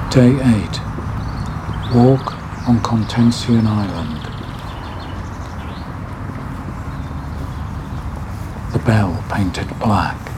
Day 8. Walk on Contention Island. The bell painted black.